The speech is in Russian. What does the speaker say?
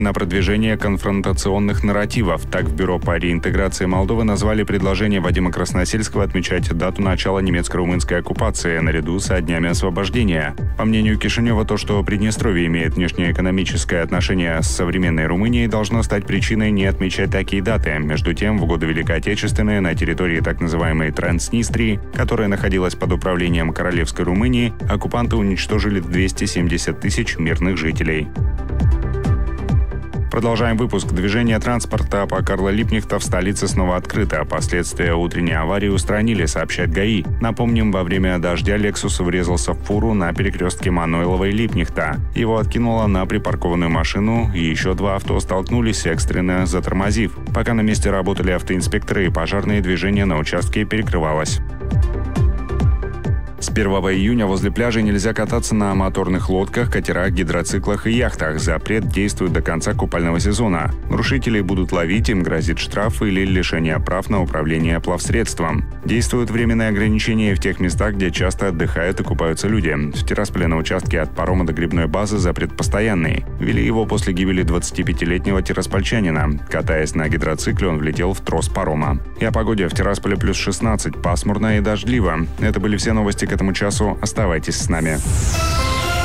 на продвижение конфронтационных нарративов. Так в Бюро по реинтеграции Молдовы назвали предложение Вадима Красносельского отмечать дату начала немецко-румынской оккупации наряду со днями освобождения. По мнению Кишинева, то, что Приднестровье имеет внешнеэкономическое отношение с современной Румынией, должно стать причиной не отмечать такие даты. Между тем, в годы Великой Отечественной на территории так называемой Транснистрии, которая находилась под управлением Королевской Румынии, оккупанты уничтожили 270 тысяч мирных жителей. Продолжаем выпуск. Движение транспорта по Карла Липкнехта в столице снова открыто. Последствия утренней аварии устранили, сообщает ГАИ. Напомним, во время дождя «Лексус» врезался в фуру на перекрестке Мануилова и Липкнехта. Его откинуло на припаркованную машину, и еще два авто столкнулись, экстренно затормозив. Пока на месте работали автоинспекторы и пожарные, движение на участке перекрывалось. С 1 июня возле пляжей нельзя кататься на моторных лодках, катерах, гидроциклах и яхтах. Запрет действует до конца купального сезона. Нарушителей будут ловить, им грозит штраф или лишение прав на управление плавсредством. Действуют временные ограничения в тех местах, где часто отдыхают и купаются люди. В Тирасполе на участке от парома до грибной базы запрет постоянный. Ввели его после гибели 25-летнего тираспольчанина. Катаясь на гидроцикле, он влетел в трос парома. И о погоде. В Тирасполе плюс 16, пасмурно и дождливо. Это были все новости к этому часу. Оставайтесь с нами.